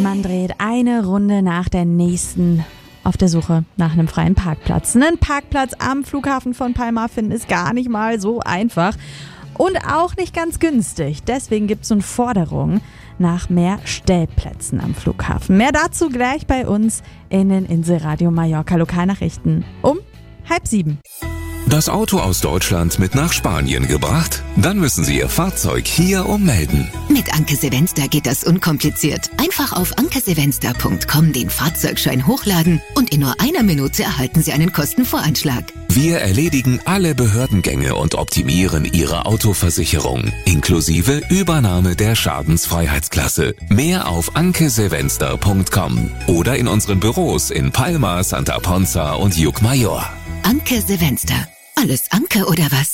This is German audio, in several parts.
Man dreht eine Runde nach der nächsten auf der Suche nach einem freien Parkplatz. Einen Parkplatz am Flughafen von Palma finden ist gar nicht mal so einfach und auch nicht ganz günstig. Deswegen gibt es nun Forderungen nach mehr Stellplätzen am Flughafen. Mehr dazu gleich bei uns in den Inselradio Mallorca Lokalnachrichten um 6:30. Das Auto aus Deutschland mit nach Spanien gebracht? Dann müssen Sie Ihr Fahrzeug hier ummelden. Mit Anke Sevenster geht das unkompliziert. Einfach auf ankesevenster.com den Fahrzeugschein hochladen und in nur einer Minute erhalten Sie einen Kostenvoranschlag. Wir erledigen alle Behördengänge und optimieren Ihre Autoversicherung, inklusive Übernahme der Schadensfreiheitsklasse. Mehr auf ankesevenster.com oder in unseren Büros in Palma, Santa Ponza und Llucmajor. Anke Sevenster. Alles Anke oder was?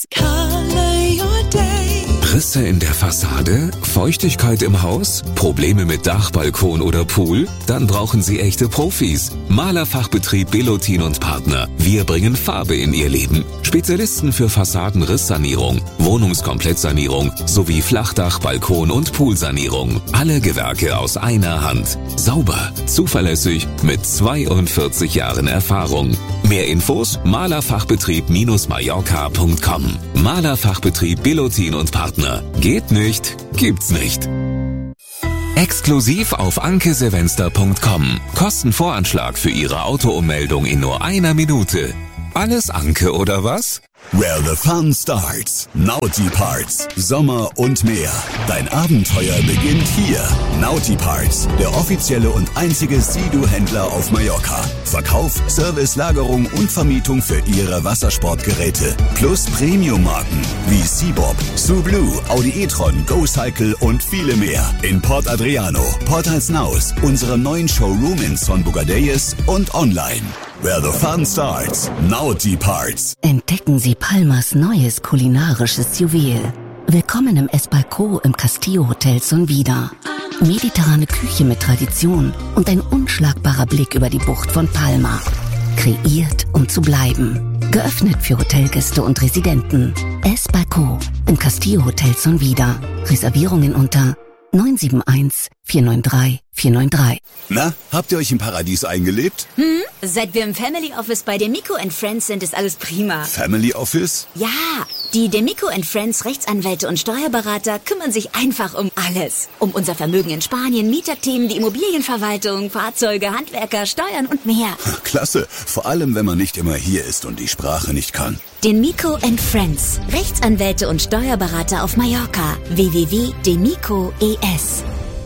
Risse in der Fassade? Feuchtigkeit im Haus? Probleme mit Dach, Balkon oder Pool? Dann brauchen Sie echte Profis. Malerfachbetrieb Belotin und Partner. Wir bringen Farbe in Ihr Leben. Spezialisten für Fassadenrisssanierung, Wohnungskomplettsanierung sowie Flachdach, Balkon und Poolsanierung. Alle Gewerke aus einer Hand. Sauber, zuverlässig, mit 42 Jahren Erfahrung. Mehr Infos? Malerfachbetrieb-mallorca.com. Malerfachbetrieb Belotin und Partner. Geht nicht, gibt's nicht. Exklusiv auf ankesevenster.com. Kostenvoranschlag für Ihre Autoummeldung in nur einer Minute. Alles Anke oder was? Where the fun starts. Naughty Parts. Sommer und mehr. Dein Abenteuer beginnt hier. Naughty Parts, der offizielle und einzige Sea-Doo-Händler auf Mallorca. Verkauf, Service, Lagerung und Vermietung für Ihre Wassersportgeräte. Plus Premium-Marken wie Seabob, Sublue, Audi e-tron, GoCycle und viele mehr. In Port Adriano, Port Alsnaus, unserem neuen Showroom in Son Bogadelles und online. Where the fun starts. Naughty Parts. Entdecken Sie Palmas neues kulinarisches Juwel. Willkommen im Esbalco im Castillo Hotel Son Vida. Mediterrane Küche mit Tradition und ein unschlagbarer Blick über die Bucht von Palma. Kreiert, um zu bleiben. Geöffnet für Hotelgäste und Residenten. Esbalco im Castillo Hotel Son Vida. Reservierungen unter 971 493 493. Na, habt ihr euch im Paradies eingelebt? Seit wir im Family Office bei Demico & Friends sind, ist alles prima. Family Office? Ja, die Demico & Friends Rechtsanwälte und Steuerberater kümmern sich einfach um alles. Um unser Vermögen in Spanien, Mieterthemen, die Immobilienverwaltung, Fahrzeuge, Handwerker, Steuern und mehr. Klasse, vor allem wenn man nicht immer hier ist und die Sprache nicht kann. Demico & Friends Rechtsanwälte und Steuerberater auf Mallorca. www.demico.es.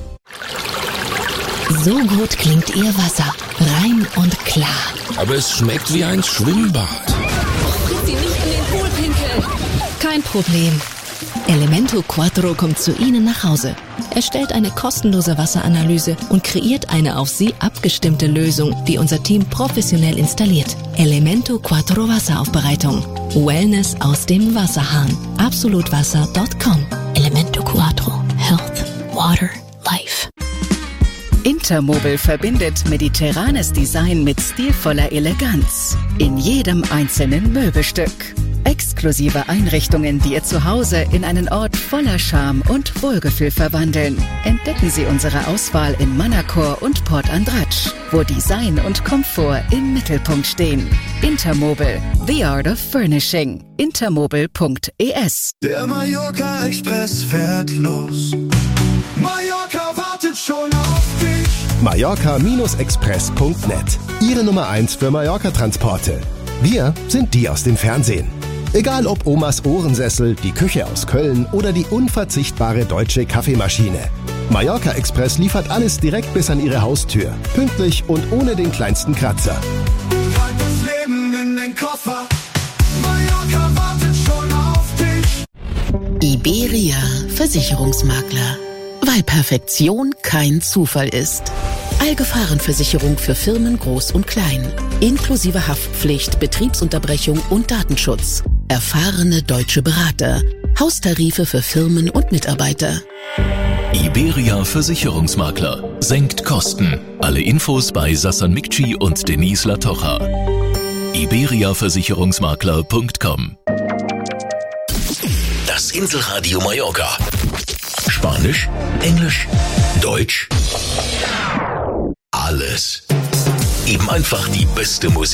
So gut klingt Ihr Wasser. Rein und klar. Aber es schmeckt wie ein Schwimmbad. Sie nicht in den Pool pinkeln. Kein Problem. Elemento Quattro kommt zu Ihnen nach Hause. Er stellt eine kostenlose Wasseranalyse und kreiert eine auf Sie abgestimmte Lösung, die unser Team professionell installiert. Elemento Quattro Wasseraufbereitung. Wellness aus dem Wasserhahn. Absolutwasser.com. Elemento Quattro. Health. Water. Life. Intermobil verbindet mediterranes Design mit stilvoller Eleganz. In jedem einzelnen Möbelstück. Exklusive Einrichtungen, die Ihr Zuhause in einen Ort voller Charme und Wohlgefühl verwandeln. Entdecken Sie unsere Auswahl in Manacor und Port Andratx, wo Design und Komfort im Mittelpunkt stehen. Intermobil, the art of furnishing. Intermobil.es. Der Mallorca Express fährt los. Mallorca wartet schon auf dich. Mallorca-express.net. Ihre Nummer 1 für Mallorca-Transporte. Wir sind die aus dem Fernsehen. Egal ob Omas Ohrensessel, die Küche aus Köln oder die unverzichtbare deutsche Kaffeemaschine. Mallorca Express liefert alles direkt bis an Ihre Haustür. Pünktlich und ohne den kleinsten Kratzer. Halt das Leben in den Koffer. Mallorca wartet schon auf dich. Iberia Versicherungsmakler. Weil Perfektion kein Zufall ist. Allgefahrenversicherung für Firmen groß und klein. Inklusive Haftpflicht, Betriebsunterbrechung und Datenschutz. Erfahrene deutsche Berater. Haustarife für Firmen und Mitarbeiter. Iberia Versicherungsmakler. Senkt Kosten. Alle Infos bei Sassan Mikci und Denise Latocha. iberiaversicherungsmakler.com. Das Inselradio Mallorca. Spanisch, Englisch, Deutsch. alles. Eben einfach die beste Musik.